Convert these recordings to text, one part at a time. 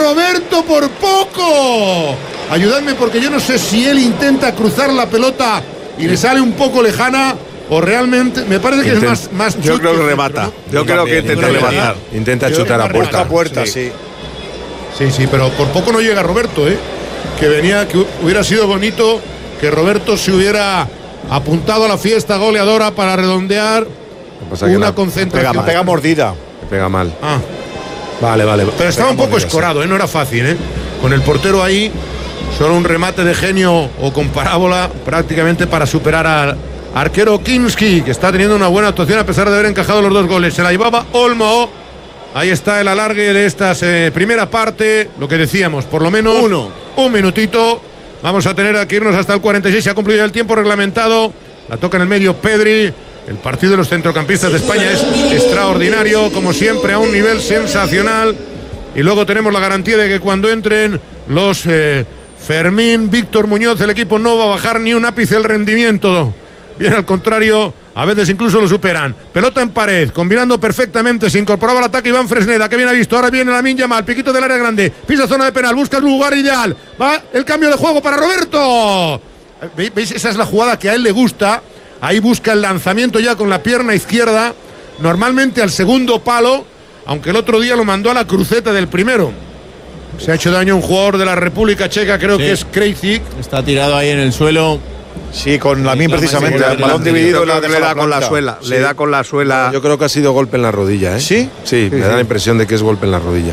Roberto por poco. Ayudadme porque yo no sé si él intenta cruzar la pelota y le sale un poco lejana o realmente me parece que es más yo creo que remata, ¿no? Yo creo que intenta rematar. Intenta chutar a puerta. Sí, pero por poco no llega Roberto, que hubiera sido bonito que Roberto se hubiera apuntado a la fiesta goleadora para redondear una concentración. Pega mordida. Pega mal. Vale. Pero estaba un poco escorado, no era fácil, con el portero ahí, solo un remate de genio o con parábola prácticamente para superar al arquero Kinski, que está teniendo una buena actuación a pesar de haber encajado los 2 goles. Se la llevaba Olmo. Ahí está el alargue de esta primera parte. Lo que decíamos, por lo menos un minutito. Vamos a tener que irnos hasta el 46. Se ha cumplido ya el tiempo reglamentado. La toca en el medio Pedri. El partido de los centrocampistas de España es extraordinario, como siempre, a un nivel sensacional. Y luego tenemos la garantía de que cuando entren los Fermín, Víctor Muñoz, el equipo no va a bajar ni un ápice el rendimiento. Bien al contrario, a veces incluso lo superan. Pelota en pared, combinando perfectamente, se incorporaba al ataque Iván Fresneda, que bien ha visto, ahora viene Lamine Yamal, piquito del área grande, pisa zona de penal, busca el lugar ideal, va el cambio de juego para Roberto. ¿Veis? Esa es la jugada que a él le gusta, ahí busca el lanzamiento ya con la pierna izquierda, normalmente al segundo palo, aunque el otro día lo mandó a la cruceta del primero. Se ha hecho daño un jugador de la República Checa, creo que es Krejci. Está tirado ahí en el suelo. Sí, con Lamine precisamente, el balón dividido le da con la suela. Le da con la suela. Yo creo que ha sido golpe en la rodilla, ¿Sí? Sí, me da la impresión de que es golpe en la rodilla.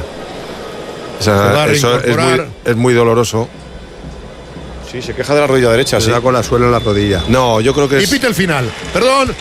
Eso es muy doloroso. Sí, se queja de la rodilla derecha. Se da con la suela en la rodilla. No, yo creo que es. Y pita el final. Perdón.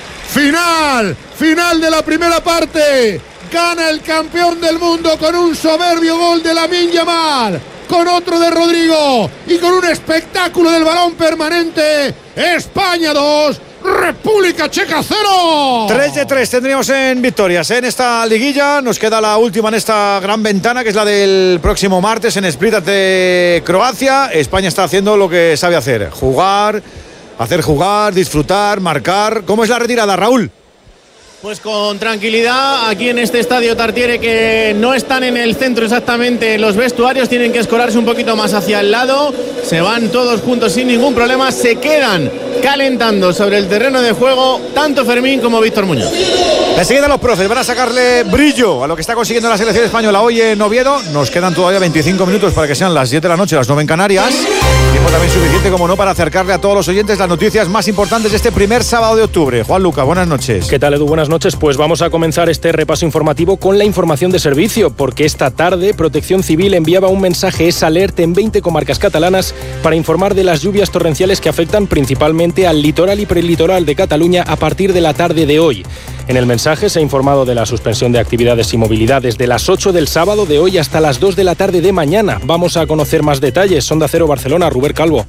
Final de la primera parte. Gana el campeón del mundo con un soberbio gol de Lamine Yamal, con otro de Rodrigo y con un espectáculo del balón permanente. España 2, República Checa 0. 3 de 3 tendríamos en victorias en esta liguilla. Nos queda la última en esta gran ventana, que es la del próximo martes en Split ante Croacia. España está haciendo lo que sabe hacer: hacer jugar, disfrutar, marcar. ¿Cómo es la retirada, Raúl? Pues con tranquilidad, aquí en este estadio Tartiere, que no están en el centro exactamente los vestuarios, tienen que escorarse un poquito más hacia el lado, se van todos juntos sin ningún problema, se quedan calentando sobre el terreno de juego tanto Fermín como Víctor Muñoz. Enseguida los profes van a sacarle brillo a lo que está consiguiendo la selección española hoy en Oviedo. Nos quedan todavía 25 minutos para que sean las 7 de la noche, las 9 en Canarias. Tiempo también suficiente, como no, para acercarle a todos los oyentes las noticias más importantes de este primer sábado de octubre. Juan Luca, buenas noches. ¿Qué tal, Edu? Buenas noches. Pues vamos a comenzar este repaso informativo con la información de servicio, porque esta tarde Protección Civil enviaba un mensaje SALERT en 20 comarcas catalanas para informar de las lluvias torrenciales que afectan principalmente al litoral y prelitoral de Cataluña a partir de la tarde de hoy. En el mensaje se ha informado de la suspensión de actividades y movilidad desde las 8 del sábado de hoy hasta las 2 de la tarde de mañana. Vamos a conocer más detalles. Onda Cero Barcelona, Rubén Calvo.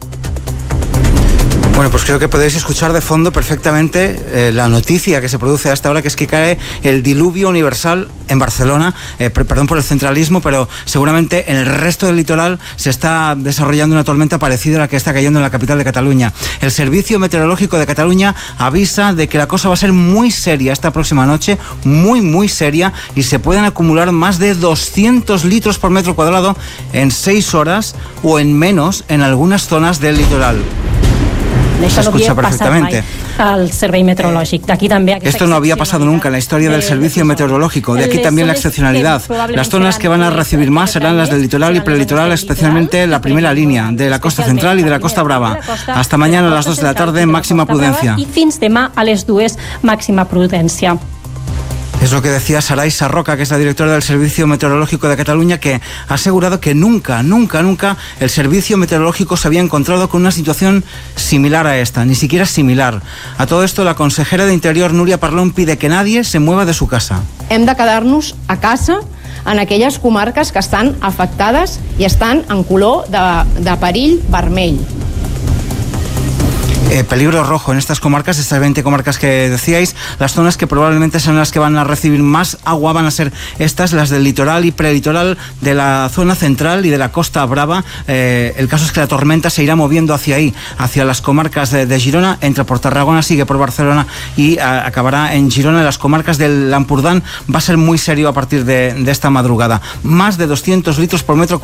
Bueno, pues creo que podéis escuchar de fondo perfectamente la noticia que se produce hasta ahora, que es que cae el diluvio universal en Barcelona. Perdón por el centralismo, pero seguramente en el resto del litoral se está desarrollando una tormenta parecida a la que está cayendo en la capital de Cataluña. El Servicio Meteorológico de Cataluña avisa de que la cosa va a ser muy seria esta próxima noche, muy seria, y se pueden acumular más de 200 litros por metro cuadrado en 6 horas o en menos en algunas zonas del litoral. Se escucha perfectamente. Al Servei Meteorològic. D'aquí també esto no había pasado nunca en la historia del servicio meteorológico. De aquí también la excepcionalidad. Las zonas que van a recibir más serán las del litoral y prelitoral, especialmente la primera línea de la costa central y de la costa brava. Hasta mañana a las 2 de la tarde, máxima prudencia. I fins demà a les 2, màxima prudència. Es lo que decía Saray Sarroca, que es la directora del Servicio Meteorológico de Cataluña, que ha asegurado que nunca el Servicio Meteorológico se había encontrado con una situación similar a esta, ni siquiera similar. A todo esto, la consejera de Interior, Núria Parlon, pide que nadie se mueva de su casa. Hem de quedar-nos a casa en aquelles comarques que estan afectades i estan en color de perill vermell. Peligro rojo en estas comarcas, estas 20 comarcas que decíais. Las zonas que probablemente son las que van a recibir más agua van a ser estas, las del litoral y prelitoral, de la zona central y de la Costa Brava. El caso es que la tormenta se irá moviendo hacia ahí, hacia las comarcas de Girona, entra por Tarragona, sigue por Barcelona y acabará en Girona. En las comarcas del Ampurdán va a ser muy serio a partir de esta madrugada. Más de 200 litros por metro